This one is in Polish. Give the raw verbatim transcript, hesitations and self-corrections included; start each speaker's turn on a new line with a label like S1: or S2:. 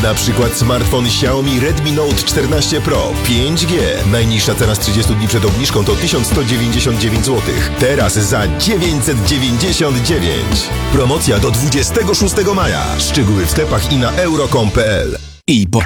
S1: Na przykład smartfon Xiaomi Redmi Note czternaście Pro pięć G. Najniższa cena z trzydziestu dni przed obniżką to tysiąc sto dziewięćdziesiąt dziewięć złotych. Teraz za dziewięćset dziewięćdziesiąt dziewięć. Promocja do dwudziestego szóstego maja. Szczegóły w sklepach i na euro kropka com kropka p l. I po